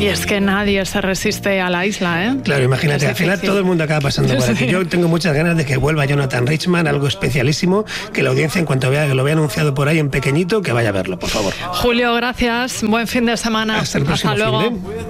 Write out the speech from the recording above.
Y es que nadie se resiste a la isla, ¿eh? Claro, imagínate, al final todo el mundo acaba pasando por aquí. Yo tengo muchas ganas de que vuelva Jonathan Richman, algo especialísimo, que la audiencia, en cuanto vea que lo vea anunciado por ahí en pequeñito, que vaya a verlo, por favor. Julio, gracias. Buen fin de semana. Hasta el próximo Hasta luego. fin de...